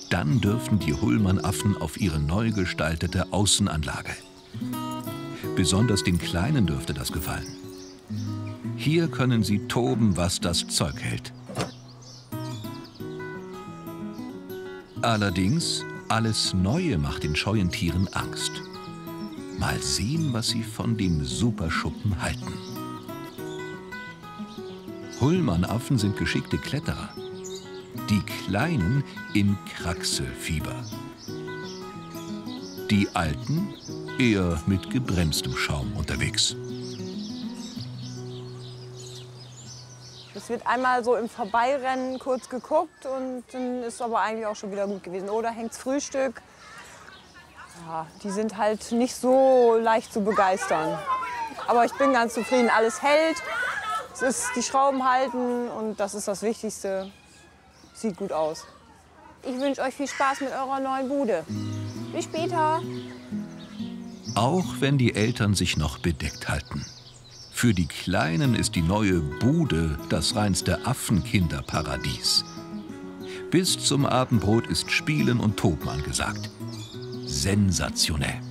Dann dürfen die Hullmann-Affen auf ihre neu gestaltete Außenanlage. Besonders den Kleinen dürfte das gefallen. Hier können sie toben, was das Zeug hält. Allerdings, alles Neue macht den scheuen Tieren Angst. Mal sehen, was sie von dem Superschuppen halten. Hullmann-Affen sind geschickte Kletterer. Die Kleinen im Kraxelfieber. Die Alten eher mit gebremstem Schaum unterwegs. Es wird einmal so im Vorbeirennen kurz geguckt und dann ist aber eigentlich auch schon wieder gut gewesen. Oder hängt's Frühstück. Ja, die sind halt nicht so leicht zu begeistern. Aber ich bin ganz zufrieden, alles hält. Es ist die Schrauben halten und das ist das Wichtigste. Sieht gut aus. Ich wünsche euch viel Spaß mit eurer neuen Bude. Bis später. Auch wenn die Eltern sich noch bedeckt halten. Für die Kleinen ist die neue Bude das reinste Affenkinderparadies. Bis zum Abendbrot ist Spielen und Toben angesagt. Sensationell.